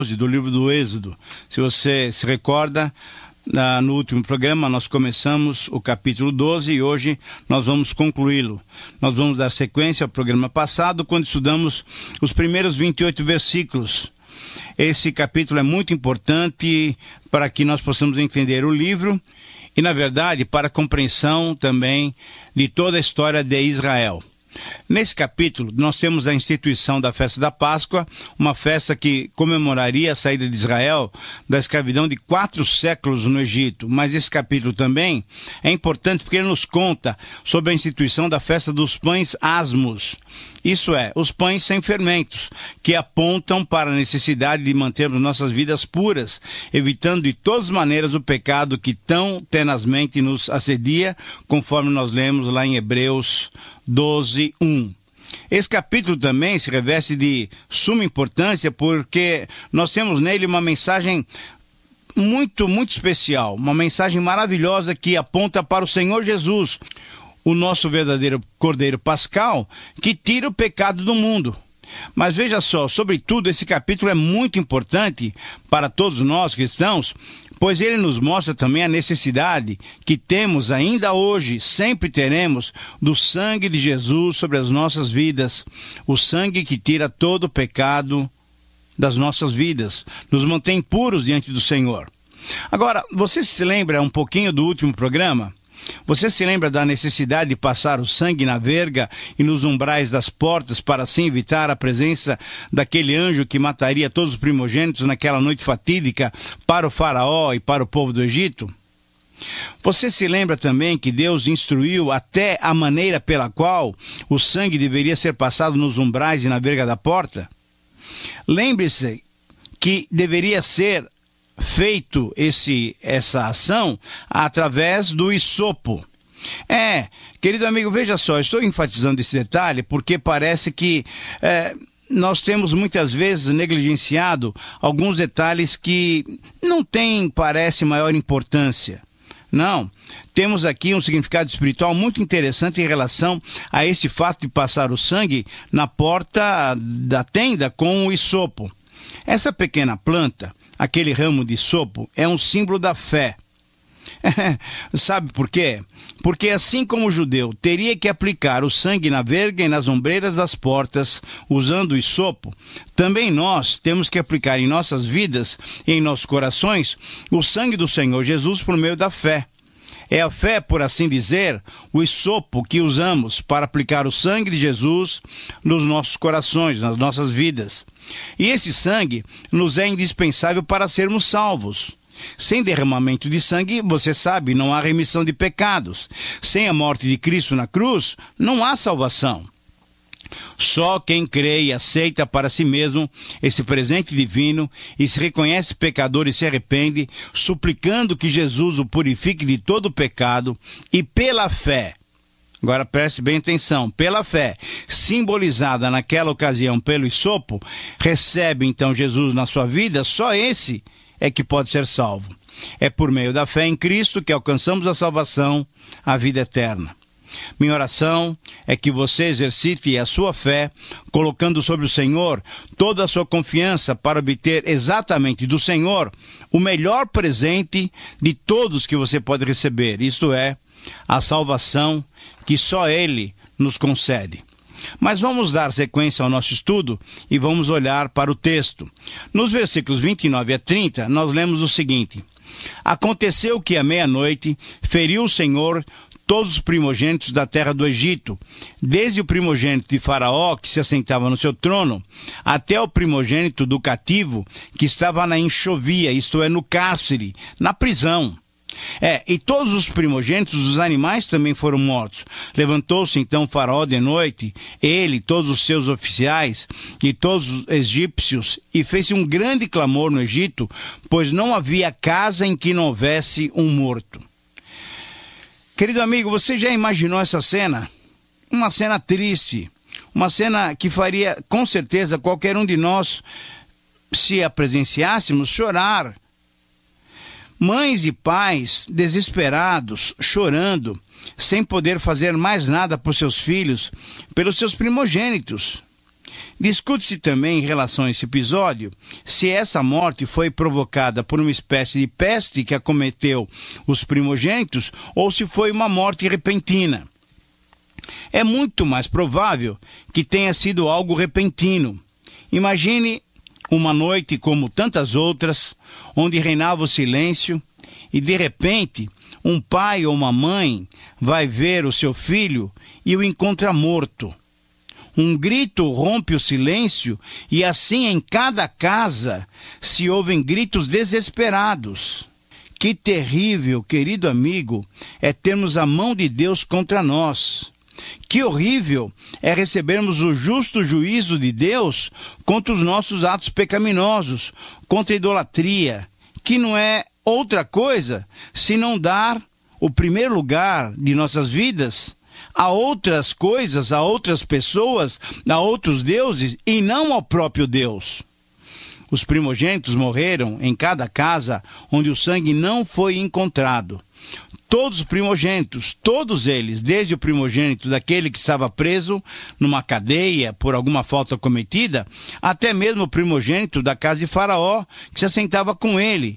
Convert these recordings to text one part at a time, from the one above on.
do livro do Êxodo. Se você se recorda, no último programa nós começamos o capítulo 12 e hoje nós vamos concluí-lo. Nós vamos dar sequência ao programa passado, quando estudamos os primeiros 28 versículos. Esse capítulo é muito importante para que nós possamos entender o livro e, na verdade, para a compreensão também de toda a história de Israel. Nesse capítulo, nós temos a instituição da festa da Páscoa, uma festa que comemoraria a saída de Israel da escravidão de 4 séculos no Egito. Mas esse capítulo também é importante porque ele nos conta sobre a instituição da festa dos pães asmos. Isso é, os pães sem fermentos, que apontam para a necessidade de mantermos nossas vidas puras, evitando de todas as maneiras o pecado que tão tenazmente nos assedia, conforme nós lemos lá em Hebreus 12:1. Esse capítulo também se reveste de suma importância porque nós temos nele uma mensagem muito especial, uma mensagem maravilhosa que aponta para o Senhor Jesus, o nosso verdadeiro Cordeiro Pascal, que tira o pecado do mundo. Mas veja só, sobretudo esse capítulo é muito importante para todos nós cristãos, pois ele nos mostra também a necessidade que temos ainda hoje, sempre teremos, do sangue de Jesus sobre as nossas vidas, o sangue que tira todo o pecado das nossas vidas, nos mantém puros diante do Senhor. Agora, você se lembra um pouquinho do último programa? Você se lembra da necessidade de passar o sangue na verga e nos umbrais das portas para assim evitar a presença daquele anjo que mataria todos os primogênitos naquela noite fatídica para o faraó e para o povo do Egito? Você se lembra também que Deus instruiu até a maneira pela qual o sangue deveria ser passado nos umbrais e na verga da porta? Lembre-se que deveria ser feito essa ação através do hisopo. Querido amigo, veja só, estou enfatizando esse detalhe porque parece que nós temos muitas vezes negligenciado alguns detalhes que não têm, parece, maior importância. Não, temos aqui um significado espiritual muito interessante em relação a esse fato de passar o sangue na porta da tenda com o hisopo. Essa pequena planta, aquele ramo de hisopo, é um símbolo da fé. Sabe por quê? Porque assim como o judeu teria que aplicar o sangue na verga e nas ombreiras das portas usando o hisopo, também nós temos que aplicar em nossas vidas e em nossos corações o sangue do Senhor Jesus por meio da fé. É a fé, por assim dizer, o hisopo que usamos para aplicar o sangue de Jesus nos nossos corações, nas nossas vidas. E esse sangue nos é indispensável para sermos salvos. Sem derramamento de sangue, você sabe, não há remissão de pecados. Sem a morte de Cristo na cruz, não há salvação. Só quem crê e aceita para si mesmo esse presente divino e se reconhece pecador e se arrepende, suplicando que Jesus o purifique de todo o pecado e pela fé, agora preste bem atenção, pela fé, simbolizada naquela ocasião pelo hisopo, recebe então Jesus na sua vida, só esse é que pode ser salvo. É por meio da fé em Cristo que alcançamos a salvação, a vida eterna. Minha oração é que você exercite a sua fé, colocando sobre o Senhor toda a sua confiança para obter exatamente do Senhor o melhor presente de todos que você pode receber, isto é, a salvação que só Ele nos concede. Mas vamos dar sequência ao nosso estudo e vamos olhar para o texto. Nos versículos 29 a 30, nós lemos o seguinte: Aconteceu que à meia-noite feriu o Senhor todos os primogênitos da terra do Egito, desde o primogênito de Faraó, que se assentava no seu trono, até o primogênito do cativo, que estava na enxovia, isto é, no cárcere, na prisão. E todos os primogênitos dos animais também foram mortos. Levantou-se então Faraó de noite, ele, todos os seus oficiais e todos os egípcios, e fez um grande clamor no Egito, pois não havia casa em que não houvesse um morto. Querido amigo, você já imaginou essa cena? Uma cena triste, uma cena que faria com certeza qualquer um de nós, se a presenciássemos, chorar. Mães e pais desesperados, chorando, sem poder fazer mais nada por seus filhos, pelos seus primogênitos. Discute-se também em relação a esse episódio se essa morte foi provocada por uma espécie de peste que acometeu os primogênitos ou se foi uma morte repentina. É muito mais provável que tenha sido algo repentino. Imagine uma noite como tantas outras, onde reinava o silêncio e de repente um pai ou uma mãe vai ver o seu filho e o encontra morto. Um grito rompe o silêncio e assim em cada casa se ouvem gritos desesperados. Que terrível, querido amigo, é termos a mão de Deus contra nós. Que horrível é recebermos o justo juízo de Deus contra os nossos atos pecaminosos, contra a idolatria, que não é outra coisa senão dar o primeiro lugar de nossas vidas a outras coisas, a outras pessoas, a outros deuses e não ao próprio Deus. Os primogênitos morreram em cada casa onde o sangue não foi encontrado. Todos os primogênitos, todos eles, desde o primogênito daquele que estava preso numa cadeia por alguma falta cometida, até mesmo o primogênito da casa de Faraó, que se assentava com ele,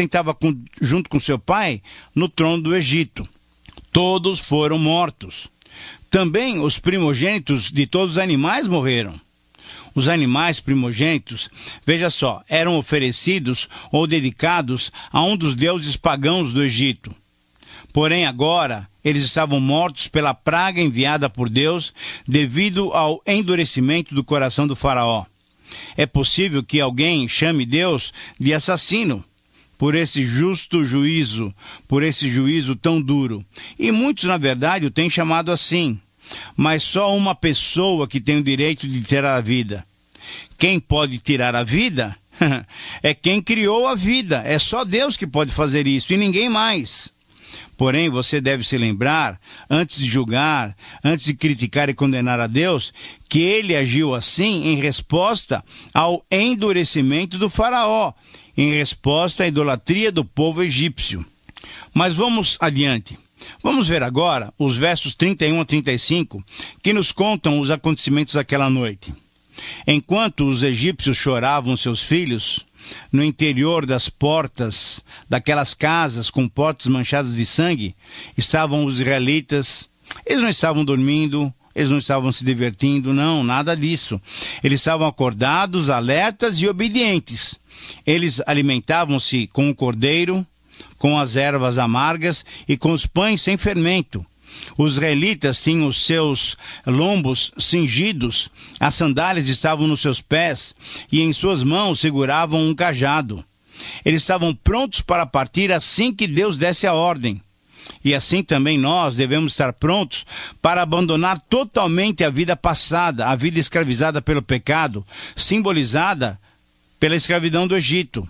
junto com seu pai, no trono do Egito. Todos foram mortos. Também os primogênitos de todos os animais morreram. Os animais primogênitos, veja só, eram oferecidos ou dedicados a um dos deuses pagãos do Egito. Porém, agora, eles estavam mortos pela praga enviada por Deus devido ao endurecimento do coração do faraó. É possível que alguém chame Deus de assassino por esse justo juízo, por esse juízo tão duro. E muitos, na verdade, o têm chamado assim. Mas só uma pessoa que tem o direito de tirar a vida. Quem pode tirar a vida é quem criou a vida. É só Deus que pode fazer isso e ninguém mais. Porém, você deve se lembrar, antes de julgar, antes de criticar e condenar a Deus, que ele agiu assim em resposta ao endurecimento do faraó, em resposta à idolatria do povo egípcio. Mas vamos adiante. Vamos ver agora os versos 31 a 35, que nos contam os acontecimentos daquela noite. Enquanto os egípcios choravam seus filhos, no interior das portas daquelas casas com portas manchadas de sangue, estavam os israelitas. Eles não estavam dormindo, eles não estavam se divertindo, não, nada disso. Eles estavam acordados, alertas e obedientes. Eles alimentavam-se com o cordeiro, com as ervas amargas e com os pães sem fermento. Os israelitas tinham os seus lombos cingidos, as sandálias estavam nos seus pés e em suas mãos seguravam um cajado. Eles estavam prontos para partir assim que Deus desse a ordem. E assim também nós devemos estar prontos para abandonar totalmente a vida passada, a vida escravizada pelo pecado, simbolizada pela escravidão do Egito.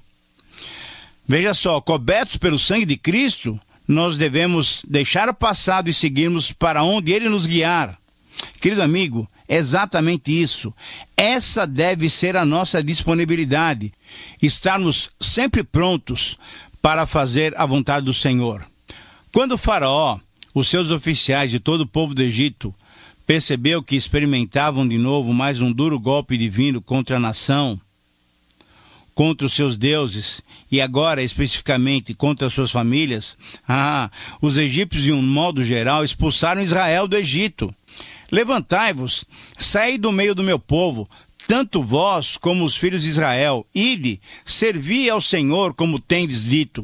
Veja só, cobertos pelo sangue de Cristo, nós devemos deixar o passado e seguirmos para onde Ele nos guiar. Querido amigo, é exatamente isso. Essa deve ser a nossa disponibilidade. Estarmos sempre prontos para fazer a vontade do Senhor. Quando o faraó, os seus oficiais e todo o povo do Egito percebeu que experimentavam de novo mais um duro golpe divino contra a nação, contra os seus deuses e agora especificamente contra as suas famílias, os egípcios de um modo geral expulsaram Israel do Egito. Levantai-vos, saí do meio do meu povo, tanto vós como os filhos de Israel, ide, servi ao Senhor como tendes dito.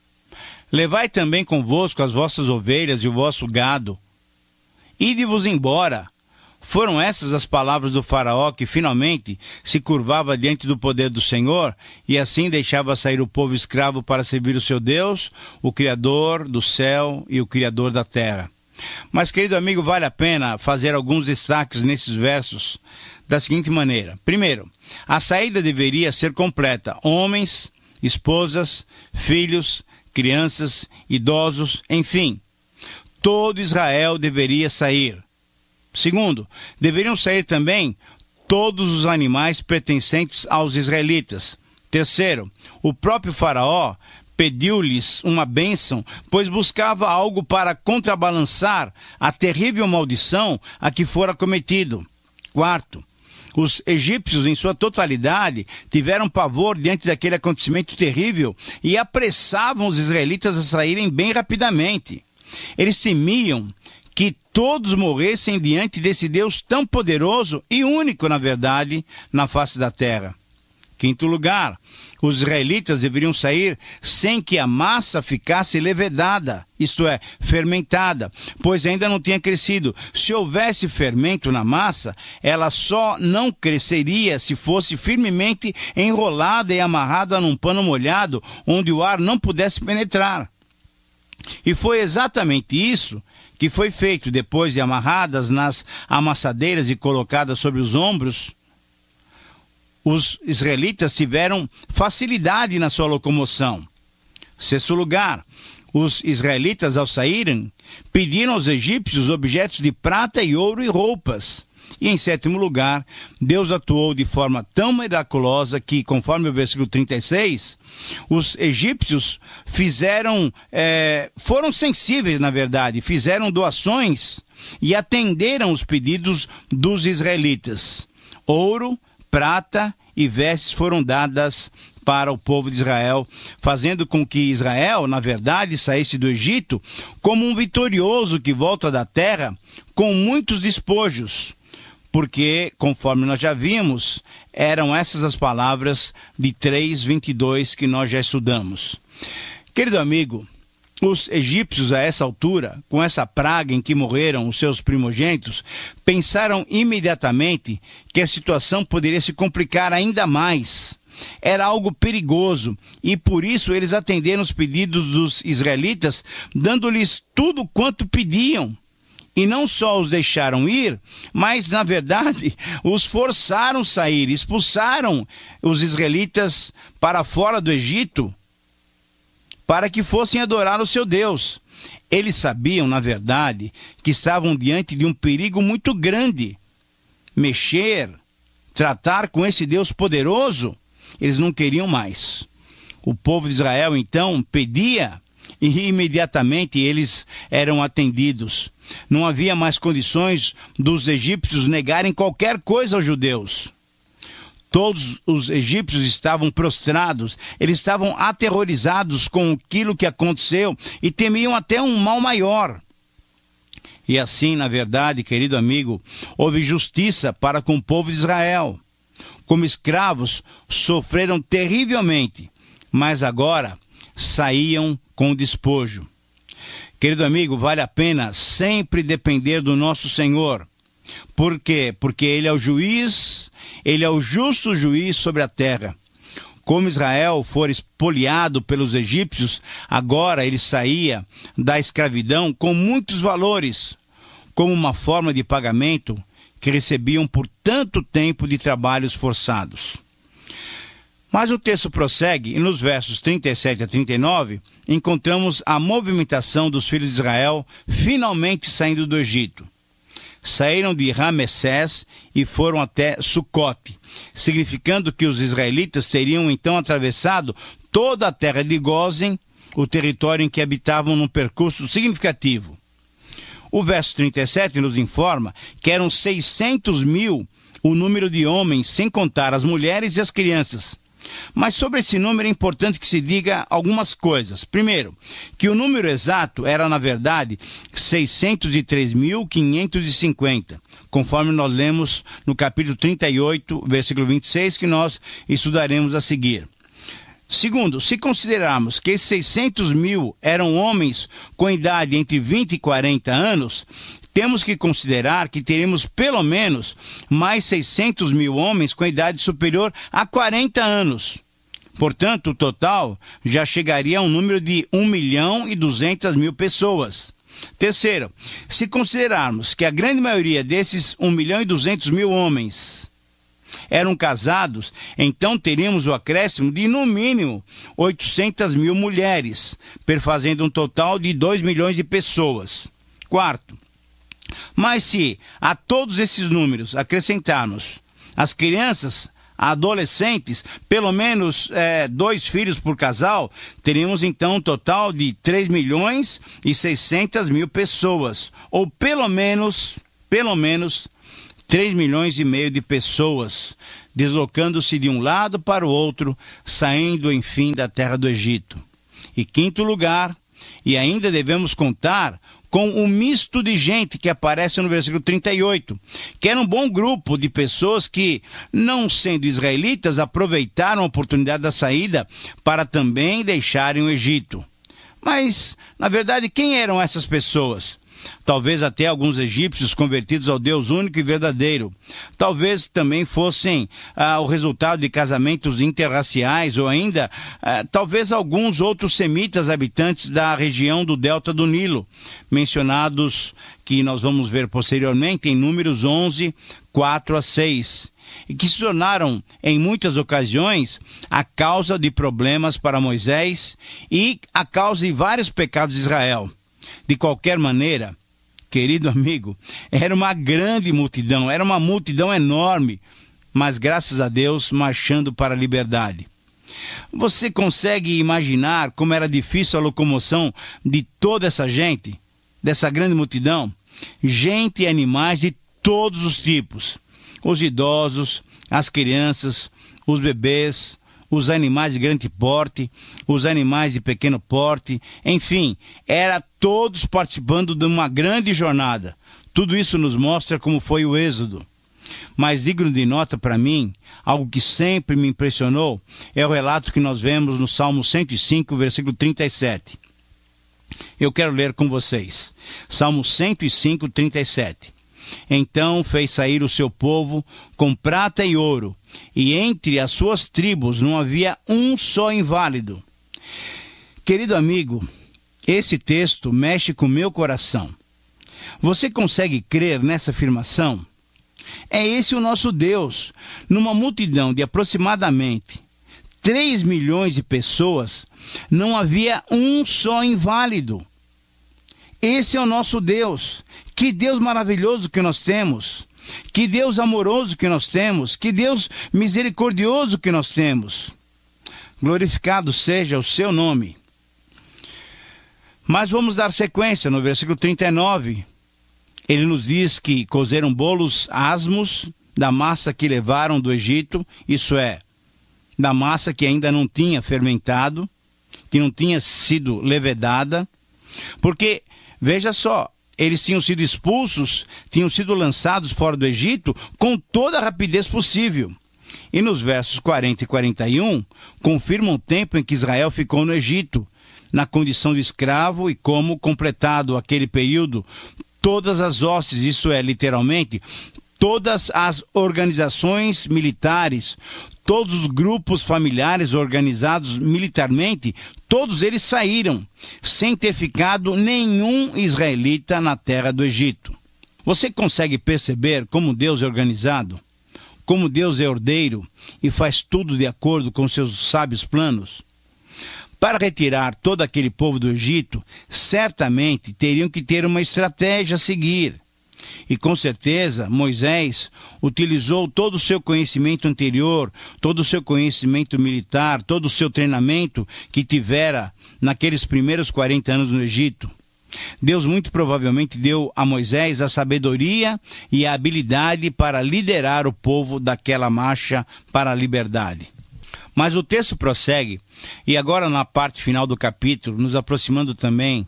Levai também convosco as vossas ovelhas e o vosso gado. Ide-vos embora. Foram essas as palavras do faraó que finalmente se curvava diante do poder do Senhor e assim deixava sair o povo escravo para servir o seu Deus, o Criador do céu e o Criador da terra. Mas, querido amigo, vale a pena fazer alguns destaques nesses versos da seguinte maneira. Primeiro, a saída deveria ser completa. Homens, esposas, filhos, crianças, idosos, enfim. Todo Israel deveria sair. Segundo, deveriam sair também todos os animais pertencentes aos israelitas. Terceiro, o próprio faraó pediu-lhes uma bênção, pois buscava algo para contrabalançar a terrível maldição a que fora cometido. Quarto, Os egípcios, em sua totalidade, tiveram pavor diante daquele acontecimento terrível e apressavam os israelitas a saírem bem rapidamente. Eles temiam que todos morressem diante desse Deus tão poderoso e único, na verdade, na face da terra. Quinto lugar, os israelitas deveriam sair sem que a massa ficasse levedada, isto é, fermentada, pois ainda não tinha crescido. Se houvesse fermento na massa, ela só não cresceria se fosse firmemente enrolada e amarrada num pano molhado, onde o ar não pudesse penetrar. E foi exatamente isso que foi feito. Depois de amarradas nas amassadeiras e colocadas sobre os ombros, os israelitas tiveram facilidade na sua locomoção. Sexto lugar, os israelitas, ao saírem, pediram aos egípcios objetos de prata e ouro e roupas. E em sétimo lugar, Deus atuou de forma tão miraculosa que, conforme o versículo 36, os egípcios foram sensíveis, na verdade, fizeram doações e atenderam os pedidos dos israelitas. Ouro, prata e vestes foram dadas para o povo de Israel, fazendo com que Israel, na verdade, saísse do Egito como um vitorioso que volta da terra com muitos despojos. Porque, conforme nós já vimos, eram essas as palavras de 3:22 que nós já estudamos. Querido amigo, os egípcios a essa altura, com essa praga em que morreram os seus primogênitos, pensaram imediatamente que a situação poderia se complicar ainda mais. Era algo perigoso e por isso eles atenderam os pedidos dos israelitas, dando-lhes tudo quanto pediam. E não só os deixaram ir, mas, na verdade, os forçaram a sair, expulsaram os israelitas para fora do Egito, para que fossem adorar o seu Deus. Eles sabiam, na verdade, que estavam diante de um perigo muito grande. Tratar com esse Deus poderoso, eles não queriam mais. O povo de Israel, então, pedia e imediatamente eles eram atendidos. Não havia mais condições dos egípcios negarem qualquer coisa aos judeus. Todos os egípcios estavam prostrados, eles estavam aterrorizados com aquilo que aconteceu e temiam até um mal maior. E assim, na verdade, querido amigo, houve justiça para com o povo de Israel. Como escravos, sofreram terrivelmente, mas agora saíam com despojo. Querido amigo, vale a pena sempre depender do nosso Senhor. Por quê? Porque Ele é o juiz, Ele é o justo juiz sobre a terra. Como Israel for espoliado pelos egípcios, agora ele saía da escravidão com muitos valores, como uma forma de pagamento que recebiam por tanto tempo de trabalhos forçados. Mas o texto prossegue e nos versos 37 a 39 encontramos a movimentação dos filhos de Israel finalmente saindo do Egito. Saíram de Ramessés e foram até Sucote, significando que os israelitas teriam então atravessado toda a terra de Gósen, o território em que habitavam num percurso significativo. O verso 37 nos informa que eram 600.000 o número de homens, sem contar as mulheres e as crianças. Mas sobre esse número é importante que se diga algumas coisas. Primeiro, que o número exato era, na verdade, 603.550, conforme nós lemos no capítulo 38, versículo 26, que nós estudaremos a seguir. Segundo, se considerarmos que esses 600.000 eram homens com idade entre 20 e 40 anos, temos que considerar que teremos pelo menos mais 600.000 homens com idade superior a 40 anos. Portanto, o total já chegaria a um número de 1.200.000 pessoas. Terceiro, se considerarmos que a grande maioria desses 1.200.000 homens eram casados, então teríamos o acréscimo de, no mínimo, 800.000 mulheres, perfazendo um total de 2 milhões de pessoas. Quarto, mas se a todos esses números acrescentarmos as crianças, adolescentes, pelo menos 2 filhos por casal, teríamos então um total de 3.600.000 pessoas, ou pelo menos 3,5 milhões de pessoas, deslocando-se de um lado para o outro, saindo, enfim, da terra do Egito. E quinto lugar, e ainda devemos contar com o misto de gente que aparece no versículo 38, que era um bom grupo de pessoas que, não sendo israelitas, aproveitaram a oportunidade da saída para também deixarem o Egito. Mas, na verdade, quem eram essas pessoas? Talvez até alguns egípcios convertidos ao Deus único e verdadeiro. Talvez também fossem o resultado de casamentos interraciais, ou ainda, talvez alguns outros semitas habitantes da região do delta do Nilo, mencionados, que nós vamos ver posteriormente, em Números 11, 4 a 6. E que se tornaram, em muitas ocasiões, a causa de problemas para Moisés e a causa de vários pecados de Israel. De qualquer maneira, querido amigo, era uma grande multidão, era uma multidão enorme, mas graças a Deus marchando para a liberdade. Você consegue imaginar como era difícil a locomoção de toda essa gente, dessa grande multidão? Gente e animais de todos os tipos, os idosos, as crianças, os bebês, os animais de grande porte, os animais de pequeno porte, enfim, era todos participando de uma grande jornada. Tudo isso nos mostra como foi o êxodo. Mas digno de nota para mim, algo que sempre me impressionou, é o relato que nós vemos no Salmo 105, versículo 37. Eu quero ler com vocês. Salmo 105, 37. Então fez sair o seu povo com prata e ouro, e entre as suas tribos não havia um só inválido. Querido amigo, esse texto mexe com o meu coração. Você consegue crer nessa afirmação? É esse o nosso Deus. Numa multidão de aproximadamente 3 milhões de pessoas, não havia um só inválido. Esse é o nosso Deus. Que Deus maravilhoso que nós temos. Que Deus amoroso que nós temos. Que Deus misericordioso que nós temos. Glorificado seja o seu nome. Mas vamos dar sequência no versículo 39. Ele nos diz que cozeram bolos asmos da massa que levaram do Egito, isso é, da massa que ainda não tinha fermentado, que não tinha sido levedada, porque, veja só, eles tinham sido expulsos, tinham sido lançados fora do Egito com toda a rapidez possível. E nos versos 40 e 41, confirmam o tempo em que Israel ficou no Egito, na condição de escravo, e como completado aquele período, todas as hostes, isso é, literalmente, todas as organizações militares, todos os grupos familiares organizados militarmente, todos eles saíram, sem ter ficado nenhum israelita na terra do Egito. Você consegue perceber como Deus é organizado? Como Deus é ordeiro e faz tudo de acordo com seus sábios planos? Para retirar todo aquele povo do Egito, certamente teriam que ter uma estratégia a seguir. E com certeza Moisés utilizou todo o seu conhecimento anterior, todo o seu conhecimento militar, todo o seu treinamento que tivera naqueles primeiros 40 anos no Egito. Deus muito provavelmente deu a Moisés a sabedoria e a habilidade para liderar o povo daquela marcha para a liberdade. Mas o texto prossegue, e agora na parte final do capítulo, nos aproximando também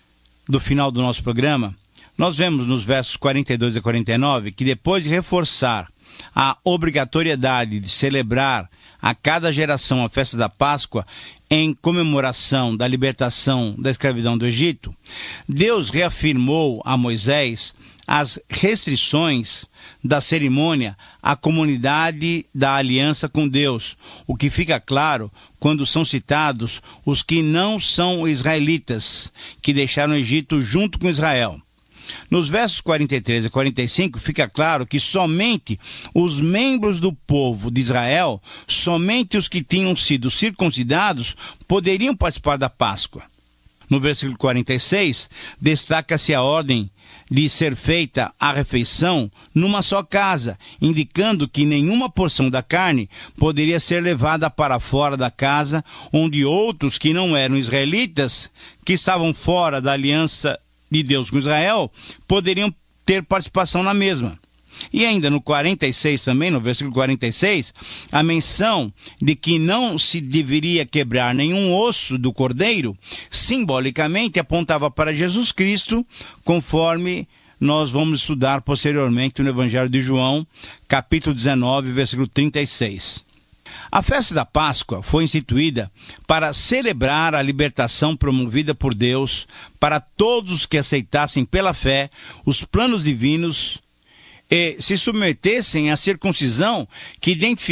do final do nosso programa, nós vemos nos versos 42 a 49 que depois de reforçar a obrigatoriedade de celebrar a cada geração a festa da Páscoa em comemoração da libertação da escravidão do Egito, Deus reafirmou a Moisés as restrições da cerimônia à comunidade da aliança com Deus, o que fica claro quando são citados os que não são israelitas, que deixaram o Egito junto com Israel. Nos versos 43 e 45 fica claro que somente os membros do povo de Israel, somente os que tinham sido circuncidados, poderiam participar da Páscoa. No versículo 46, destaca-se a ordem de ser feita a refeição numa só casa, indicando que nenhuma porção da carne poderia ser levada para fora da casa, onde outros que não eram israelitas, que estavam fora da aliança de Deus com Israel, poderiam ter participação na mesma. E ainda no 46 também, no versículo 46, a menção de que não se deveria quebrar nenhum osso do cordeiro, simbolicamente apontava para Jesus Cristo, conforme nós vamos estudar posteriormente no Evangelho de João, capítulo 19, versículo 36. A festa da Páscoa foi instituída para celebrar a libertação promovida por Deus para todos que aceitassem pela fé os planos divinos e se submetessem à circuncisão que identificava